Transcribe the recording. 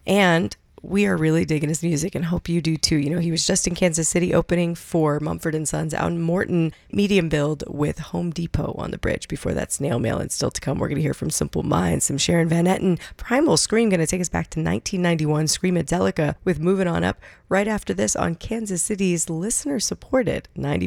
And we are really digging his music and hope you do too. You know, he was just in Kansas City opening for Mumford & Sons out in Morton, medium build with Home Depot on the bridge. Before that, Snail Mail, and still to come, we're going to hear from Simple Minds, some Sharon Van Etten. Primal Scream going to take us back to 1991, Screamadelica with Moving On Up right after this on Kansas City's listener-supported 90.9